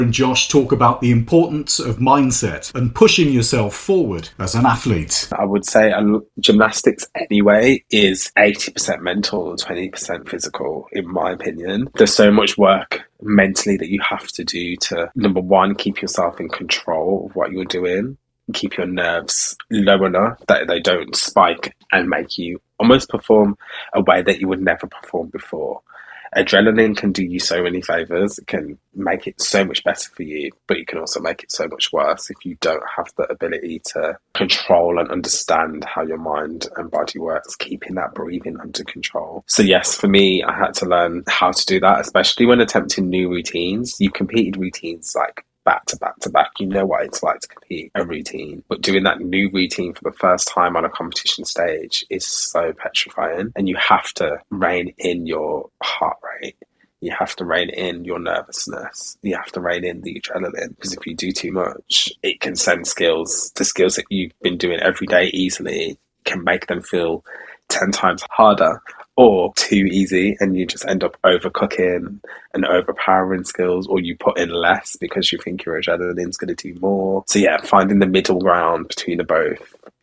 and Josh talk about the importance of mindset and pushing yourself forward as an athlete. I would say gymnastics anyway is 80% mental and 20% physical, in my opinion. There's so much work mentally that you have to do to, number one, keep yourself in control of what you're doing, keep your nerves low enough that they don't spike and make you almost perform a way that you would never perform before. Adrenaline can do you so many favors. It can make it so much better for you, but it can also make it so much worse if you don't have the ability to control and understand how your mind and body works, keeping that breathing under control. So yes, for me, I had to learn how to do that, especially when attempting new routines. You've competed routines like back to back to back. You know what it's like to compete a routine, but doing that new routine for the first time on a competition stage is so petrifying, and you have to rein in your heart rate. You have to rein in your nervousness. You have to rein in the adrenaline, because if you do too much, it can send the skills that you've been doing every day easily, can make them feel 10 times harder or too easy, and you just end up overcooking and overpowering skills, or you put in less because you think your adrenaline's going to do more. So yeah, finding the middle ground between the both,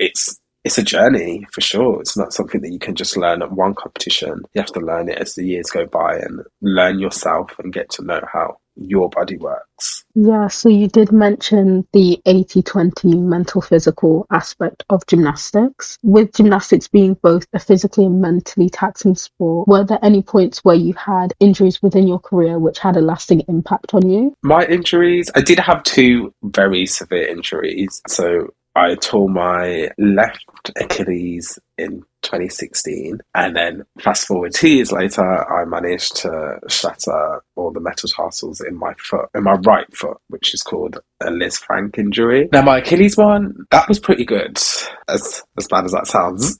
it's a journey for sure. It's not something that you can just learn at one competition. You have to learn it as the years go by and learn yourself and get to know how your body works. Yeah, so you did mention the 80-20 mental physical aspect of gymnastics. With gymnastics being both a physically and mentally taxing sport, were there any points where you had injuries within your career which had a lasting impact on you? My injuries, I did have two very severe injuries. So I tore my left Achilles in 2016, and then fast forward 2 years later, I managed to shatter all the metatarsals in my right foot, which is called a Liz Frank injury. Now, my Achilles one, that was pretty good, as bad as that sounds.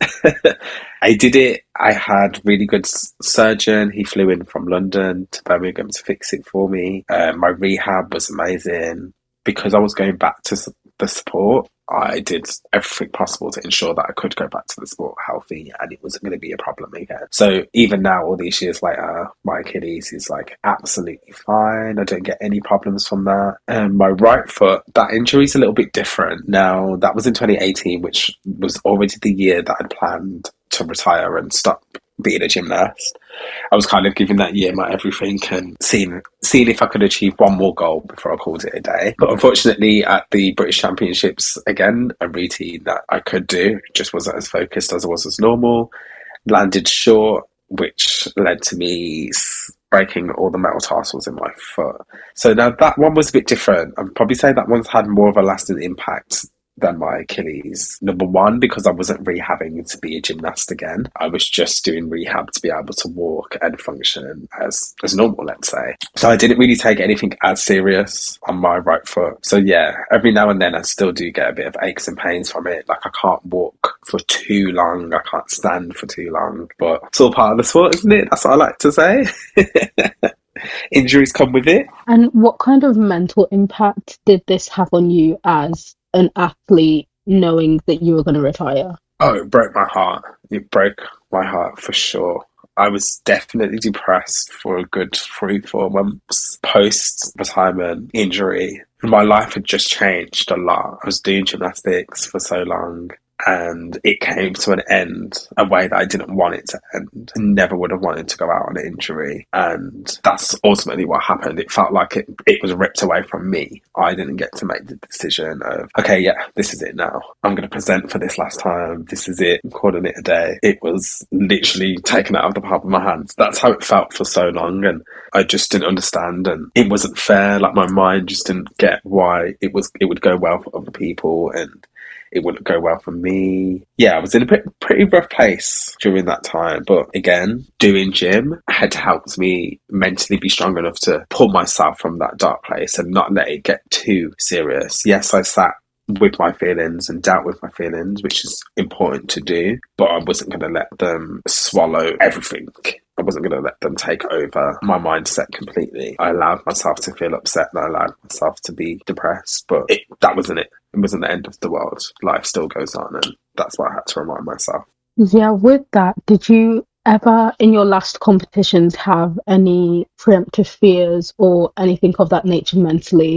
I did it. I had really good surgeon. He flew in from London to Birmingham to fix it for me. My rehab was amazing. Because I was going back to the sport, I did everything possible to ensure that I could go back to the sport healthy, and it wasn't going to be a problem again. So even now, all these years later, my Achilles is like absolutely fine. I don't get any problems from that. And my right foot, that injury is a little bit different. Now, that was in 2018, which was already the year that I'd planned to retire and stop being a gymnast. I was kind of giving that year my everything and seeing if I could achieve one more goal before I called it a day. But unfortunately, at the British Championships, again, a routine that I could do just wasn't as focused as I was as normal. Landed short, which led to me breaking all the metatarsals in my foot. So now that one was a bit different. I'd probably say that one's had more of a lasting impact than my Achilles. Number one, because I wasn't rehabbing to be a gymnast again. I was just doing rehab to be able to walk and function as normal, let's say. So I didn't really take anything as serious on my right foot. So yeah, every now and then I still do get a bit of aches and pains from it. Like I can't walk for too long. I can't stand for too long. But it's all part of the sport, isn't it? That's what I like to say. Injuries come with it. And what kind of mental impact did this have on you as an athlete, knowing that you were going to retire? Oh, it broke my heart. It broke my heart for sure. I was definitely depressed for a good 3-4 months post-retirement injury. My life had just changed a lot. I was doing gymnastics for so long, and it came to an end a way that I didn't want it to end. I never would have wanted to go out on an injury, and that's ultimately what happened. It felt like it was ripped away from me. I didn't get to make the decision of, okay, yeah, this is it now. I'm going to present for this last time. This is it. I'm calling it a day. It was literally taken out of the palm of my hands. That's how it felt for so long, and I just didn't understand, and it wasn't fair. Like my mind just didn't get why it would go well for other people and it wouldn't go well for me. Yeah, I was in a pretty rough place during that time. But again, doing gym had helped me mentally be strong enough to pull myself from that dark place and not let it get too serious. Yes, I sat with my feelings and dealt with my feelings, which is important to do, but I wasn't going to let them swallow everything. I wasn't going to let them take over my mindset completely. I allowed myself to feel upset and I allowed myself to be depressed, but that wasn't it. It wasn't the end of the world. Life still goes on, and that's what I had to remind myself. Yeah, with that, did you ever in your last competitions have any preemptive fears or anything of that nature mentally?